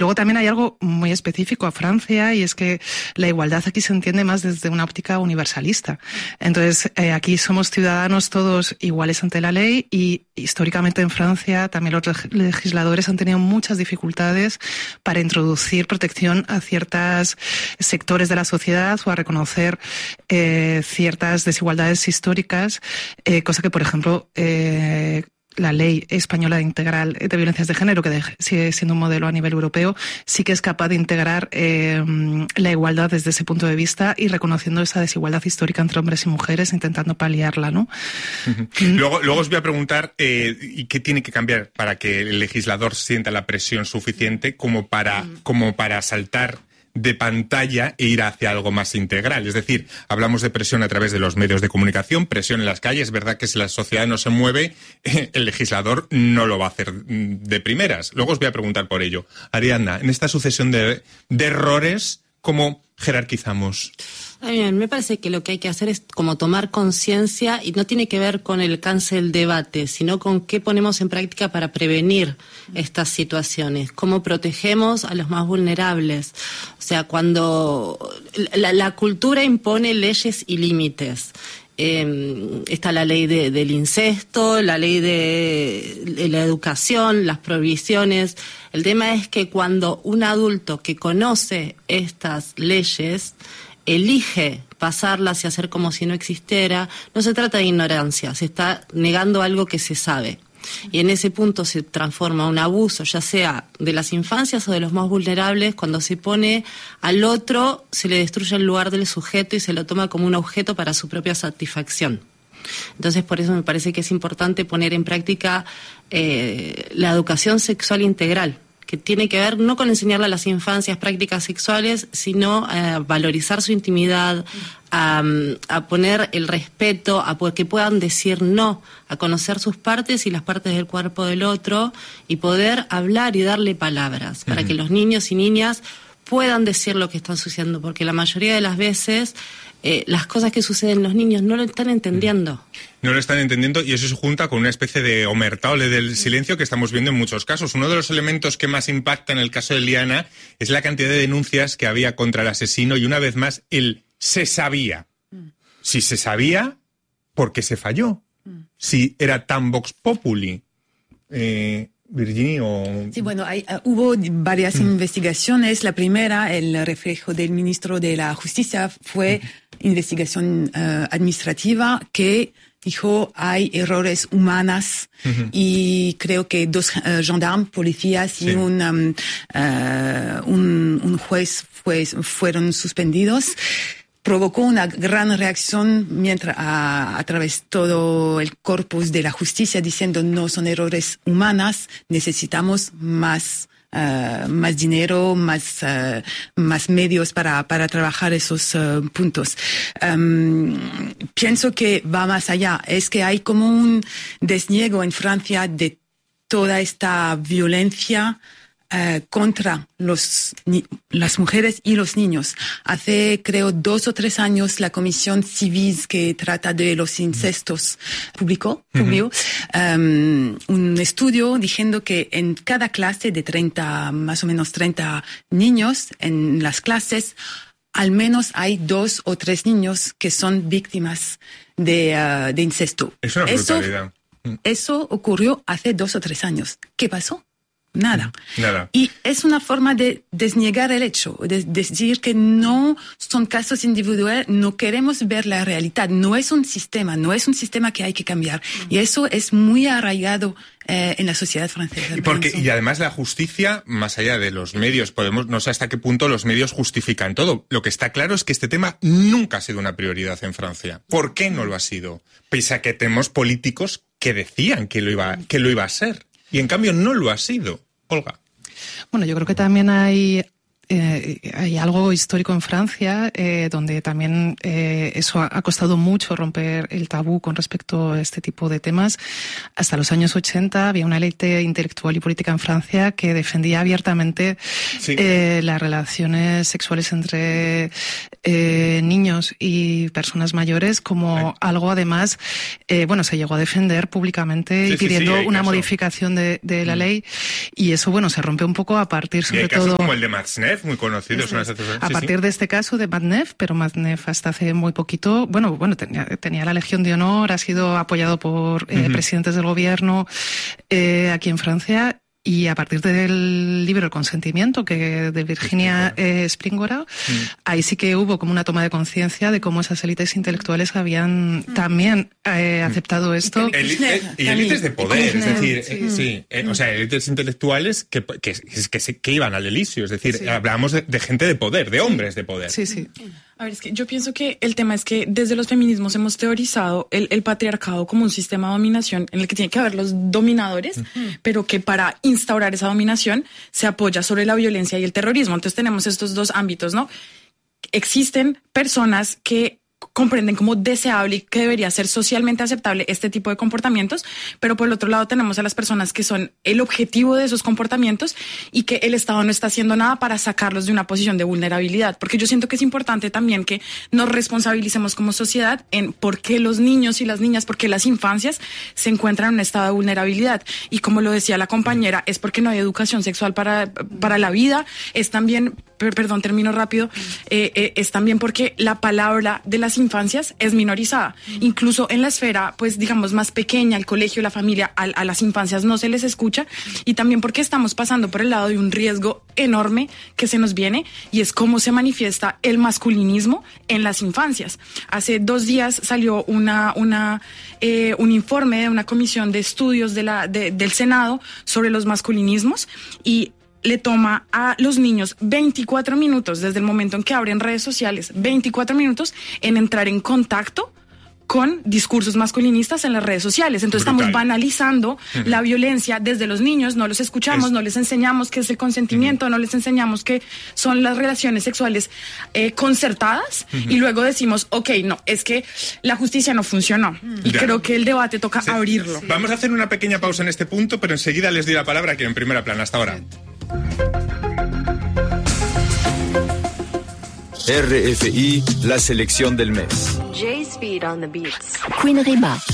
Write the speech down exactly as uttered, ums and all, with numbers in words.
luego también hay algo muy específico a Francia, y es que la igualdad aquí se entiende más desde una óptica universalista. Entonces, eh, aquí somos ciudadanos todos iguales ante la ley, y históricamente en Francia también los legisladores han tenido muchas dificultades para introducir protección a ciertos sectores de la sociedad o a reconocer eh, ciertas desigualdades históricas, eh, cosa que, por ejemplo, eh, la ley española integral de violencias de género, que de, sigue siendo un modelo a nivel europeo, sí que es capaz de integrar eh, la igualdad desde ese punto de vista y reconociendo esa desigualdad histórica entre hombres y mujeres, intentando paliarla, ¿no? Uh-huh. Mm. Luego, luego os voy a preguntar eh, ¿y qué tiene que cambiar para que el legislador sienta la presión suficiente como para, mm. como para saltar de pantalla e ir hacia algo más integral? Es decir, hablamos de presión a través de los medios de comunicación, presión en las calles. Es verdad que si la sociedad no se mueve, el legislador no lo va a hacer de primeras. Luego os voy a preguntar por ello. Ariadna, en esta sucesión de, de errores, ¿cómo jerarquizamos? Bien, me parece que lo que hay que hacer es como tomar conciencia, y no tiene que ver con el alcance del debate, sino con qué ponemos en práctica para prevenir estas situaciones, cómo protegemos a los más vulnerables. O sea, cuando la, la cultura impone leyes y límites. Eh, está la ley de, del incesto, la ley de, de la educación, las prohibiciones. El tema es que cuando un adulto que conoce estas leyes elige pasarlas y hacer como si no existiera, no se trata de ignorancia, se está negando algo que se sabe. Y en ese punto se transforma un abuso, ya sea de las infancias o de los más vulnerables, cuando se pone al otro, se le destruye el lugar del sujeto y se lo toma como un objeto para su propia satisfacción. Entonces, por eso me parece que es importante poner en práctica eh, la educación sexual integral, que tiene que ver no con enseñarle a las infancias prácticas sexuales, sino a valorizar su intimidad, a, a poner el respeto, a que puedan decir no, a conocer sus partes y las partes del cuerpo del otro, y poder hablar y darle palabras, para uh-huh. que los niños y niñas puedan decir lo que están sucediendo, porque la mayoría de las veces eh, las cosas que suceden en los niños no lo están entendiendo. No lo están entendiendo, y eso se junta con una especie de omertà del silencio que estamos viendo en muchos casos. Uno de los elementos que más impacta en el caso de Liana es la cantidad de denuncias que había contra el asesino, y una vez más el se sabía. Si se sabía, ¿por qué se falló? Si era tan vox populi. Eh, Virginie, o... Sí, bueno, hay, uh, hubo varias mm. investigaciones. La primera, el reflejo del ministro de la Justicia, fue mm. investigación uh, administrativa que dijo hay errores humanos uh-huh. y creo que dos uh, gendarmes, policías sí. y un, um, uh, un, un juez fue, fueron suspendidos. Provocó una gran reacción mientras a, a través de todo el corpus de la justicia, diciendo no son errores humanos, necesitamos más Uh, más dinero, más uh, más medios para para trabajar esos uh, puntos. Um, pienso que va más allá. Es que hay como un desniego en Francia de toda esta violencia Uh, contra los, ni, las mujeres y los niños. Hace, creo, dos o tres años, la Comisión Civil que trata de los incestos publicó, publicó uh-huh. um, un estudio diciendo que en cada clase de treinta, más o menos treinta niños, en las clases, al menos hay dos o tres niños que son víctimas de, uh, de incesto. Es una brutalidad. Eso, eso ocurrió hace dos o tres años. ¿Qué pasó? Nada. Nada. Y es una forma de desnegar el hecho, de decir que no son casos individuales, no queremos ver la realidad, no es un sistema, no es un sistema que hay que cambiar. Y eso es muy arraigado eh, en la sociedad francesa. Y, porque, y además la justicia, más allá de los medios, podemos, no sé hasta qué punto los medios justifican todo. Lo que está claro es que este tema nunca ha sido una prioridad en Francia. ¿Por qué no lo ha sido? Pese a que tenemos políticos que decían que lo iba, que lo iba a ser. Y en cambio no lo ha sido. Olga. Bueno, yo creo que también hay, eh, hay algo histórico en Francia, eh, donde también eh, eso ha costado mucho romper el tabú con respecto a este tipo de temas. Hasta los años ochenta había una élite intelectual y política en Francia que defendía abiertamente sí. eh, las relaciones sexuales entre eh, niños y personas mayores como Ay. algo, además, eh, bueno, se llegó a defender públicamente sí, y pidiendo sí, sí, una caso. modificación de, de la mm. ley, y eso, bueno, se rompe un poco a partir, sobre y hay casos todo... como el de Matzneff, muy conocido. Sí, sí. A sí, partir sí. de este caso de Matzneff, pero Matzneff hasta hace muy poquito, bueno, bueno tenía, tenía la Legión de Honor, ha sido apoyado por eh, uh-huh. presidentes del gobierno eh, aquí en Francia. Y a partir del libro El consentimiento, que de Virginia eh, Springora, mm. ahí sí que hubo como una toma de conciencia de cómo esas élites intelectuales habían mm. también eh, aceptado esto. El, el, y élites de poder, es decir, sí, eh, sí eh, o sea, élites intelectuales que, que, que, que iban al Elíseo, es decir, sí. hablábamos de, de gente de poder, de hombres de poder. Sí, sí. A ver, es que yo pienso que el tema es que desde los feminismos hemos teorizado el, el patriarcado como un sistema de dominación en el que tiene que haber los dominadores, uh-huh. pero que para instaurar esa dominación se apoya sobre la violencia y el terrorismo. Entonces tenemos estos dos ámbitos, ¿no? Existen personas que comprenden como deseable y que debería ser socialmente aceptable este tipo de comportamientos, pero por el otro lado tenemos a las personas que son el objetivo de esos comportamientos y que el Estado no está haciendo nada para sacarlos de una posición de vulnerabilidad, porque yo siento que es importante también que nos responsabilicemos como sociedad en por qué los niños y las niñas, por qué las infancias se encuentran en un estado de vulnerabilidad, y como lo decía la compañera, es porque no hay educación sexual para, para la vida, es también, per, perdón, termino rápido, eh, eh, es también porque la palabra de las infancias es minorizada. Incluso en la esfera, pues digamos, más pequeña, el colegio, la familia, a, a las infancias no se les escucha, y también porque estamos pasando por el lado de un riesgo enorme que se nos viene, y es cómo se manifiesta el masculinismo en las infancias. Hace dos días salió una, una, eh, un informe de una comisión de estudios de la, de, del Senado sobre los masculinismos, y le toma a los niños veinticuatro minutos desde el momento en que abren redes sociales, veinticuatro minutos en entrar en contacto con discursos masculinistas en las redes sociales. Entonces Brutal. Estamos banalizando uh-huh. la violencia desde los niños, no los escuchamos, es... no les enseñamos qué es el consentimiento, uh-huh. no les enseñamos qué son las relaciones sexuales eh, concertadas, uh-huh. y luego decimos, ok, no, es que la justicia no funcionó, uh-huh. y ya. Creo que el debate toca sí. abrirlo. Sí. Vamos a hacer una pequeña pausa en este punto, pero enseguida les doy la palabra aquí en Primera Plana. Hasta ahora. R F I, la selección del mes. J-Speed on the beats. Queen Rima.